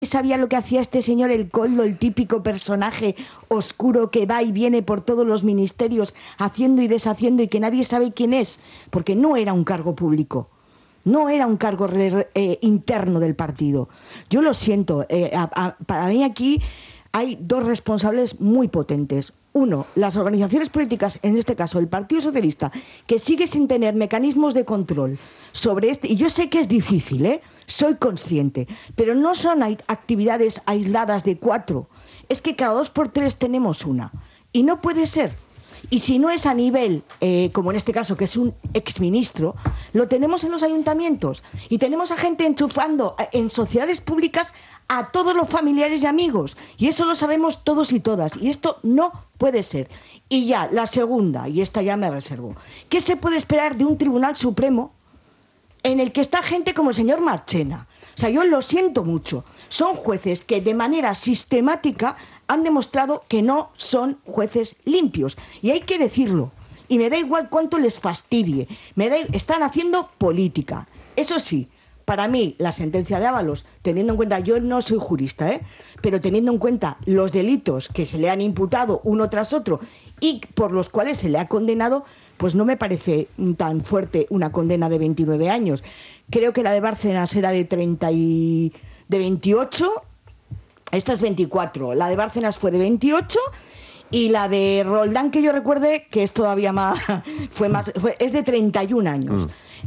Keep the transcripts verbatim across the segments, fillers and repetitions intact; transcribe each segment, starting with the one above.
sabía lo que hacía este señor el Coldo, el típico personaje oscuro que va y viene por todos los ministerios haciendo y deshaciendo y que nadie sabe quién es, porque no era un cargo público, no era un cargo eh, interno del partido. Yo lo siento, eh, a, a, para mí aquí hay dos responsables muy potentes. Uno, las organizaciones políticas, en este caso el Partido Socialista, que sigue sin tener mecanismos de control sobre este, y yo sé que es difícil, ¿eh? Soy consciente, pero no son actividades aisladas de cuatro, es que cada dos por tres tenemos una, y no puede ser. Y si no es a nivel, eh, como en este caso, que es un exministro, lo tenemos en los ayuntamientos. Y tenemos a gente enchufando en sociedades públicas a todos los familiares y amigos. Y eso lo sabemos todos y todas. Y esto no puede ser. Y ya, la segunda, y esta ya me reservo. ¿Qué se puede esperar de un Tribunal Supremo en el que está gente como el señor Marchena? O sea, yo lo siento mucho. Son jueces que de manera sistemática han demostrado que no son jueces limpios. Y hay que decirlo. Y me da igual cuánto les fastidie. Me da, están haciendo política. Eso sí, para mí, la sentencia de Ábalos, teniendo en cuenta, yo no soy jurista, ¿eh? pero teniendo en cuenta los delitos que se le han imputado uno tras otro y por los cuales se le ha condenado, pues no me parece tan fuerte una condena de veintinueve años. Creo que la de Bárcenas era de treinta y de veintiocho. Esta es veinticuatro, la de Bárcenas fue de veintiocho y la de Roldán, que yo recuerde, que es todavía más, fue más, fue, es de treinta y un años. Mm.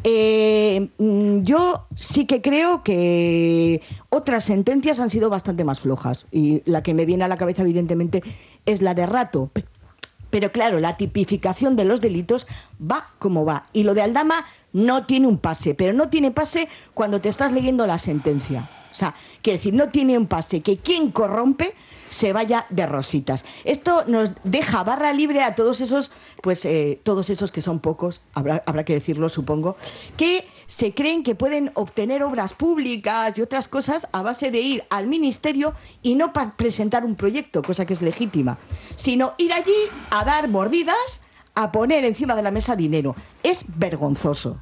Eh, yo sí que creo que otras sentencias han sido bastante más flojas y la que me viene a la cabeza evidentemente es la de Rato. Pero claro, la tipificación de los delitos va como va. Y lo de Aldama no tiene un pase, pero no tiene pase cuando te estás leyendo la sentencia. O sea, quiere decir, no tiene un pase que quien corrompe se vaya de rositas. Esto nos deja barra libre a todos esos, pues eh, todos esos que son pocos, habrá, habrá que decirlo, supongo, que se creen que pueden obtener obras públicas y otras cosas a base de ir al ministerio y no para presentar un proyecto, cosa que es legítima, sino ir allí a dar mordidas, a poner encima de la mesa dinero. Es vergonzoso.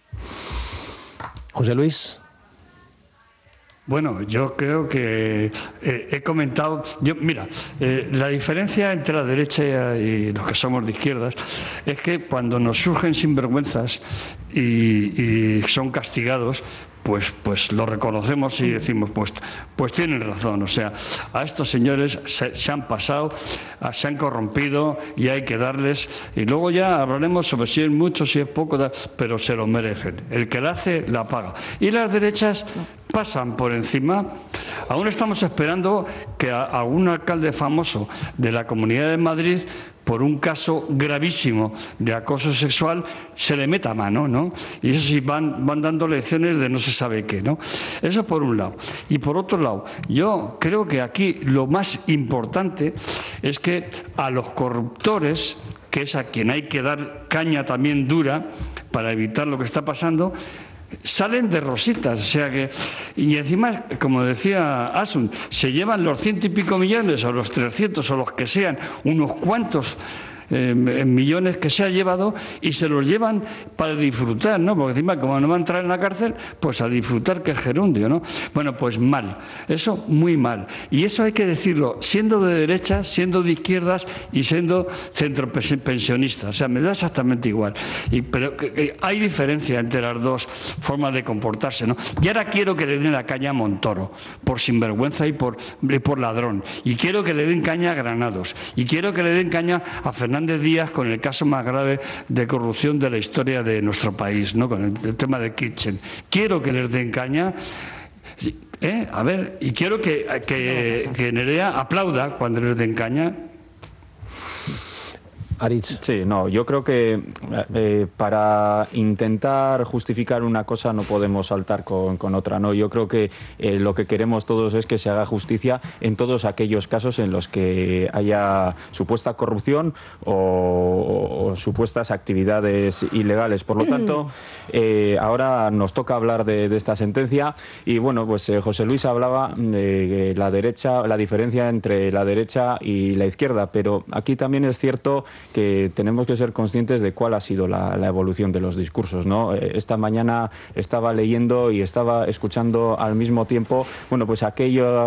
José Luis. Bueno, yo creo que eh, he comentado, yo mira, eh, la diferencia entre la derecha y los que somos de izquierdas es que cuando nos surgen sinvergüenzas y, y son castigados, pues pues lo reconocemos y decimos, pues pues tienen razón, o sea, a estos señores se, se han pasado, se han corrompido y hay que darles, y luego ya hablaremos sobre si es mucho, si es poco, pero se lo merecen. El que la hace, la paga. Y las derechas pasan por encima. Aún estamos esperando que a algún alcalde famoso de la Comunidad de Madrid, por un caso gravísimo de acoso sexual, se le meta mano, ¿no? Y eso sí, van, van dando lecciones de no se sabe qué, ¿no? Eso por un lado. Y por otro lado, yo creo que aquí lo más importante es que a los corruptores, que es a quien hay que dar caña también dura para evitar lo que está pasando, salen de rositas, o sea que, y encima, como decía Asun, se llevan los ciento y pico millones o los trescientos o los que sean, unos cuantos eh, millones que se ha llevado y se los llevan para disfrutar, ¿no? Porque encima, como no van a entrar en la cárcel, pues a disfrutar, que es gerundio, ¿no? Bueno, pues mal, eso muy mal. Y eso hay que decirlo, siendo de derechas, siendo de izquierdas y siendo centropensionistas. O sea, me da exactamente igual. Y, pero que, que hay diferencia entre las dos formas de comportarse, ¿no? Y ahora quiero que le den la caña a Montoro, por sinvergüenza y por, y por ladrón. Y quiero que le den caña a Granados. Y quiero que le den caña a Fernández Díaz con el caso más grave de corrupción de la historia de nuestro país, ¿no? Con el, el tema de Kitchen. Quiero que les den caña. ¿Eh? A ver, y quiero que, que, que Nerea aplauda cuando les den caña. Aritz. Sí, no, yo creo que eh, para intentar justificar una cosa no podemos saltar con, con otra, ¿no? Yo creo que eh, lo que queremos todos es que se haga justicia en todos aquellos casos en los que haya supuesta corrupción o, o, o supuestas actividades ilegales. Por lo tanto, eh, ahora nos toca hablar de, de esta sentencia y, bueno, pues eh, José Luis hablaba de la derecha, la diferencia entre la derecha y la izquierda, pero aquí también es cierto que tenemos que ser conscientes de cuál ha sido la, la evolución de los discursos, ¿no? Esta mañana estaba leyendo y estaba escuchando al mismo tiempo, bueno, pues aquello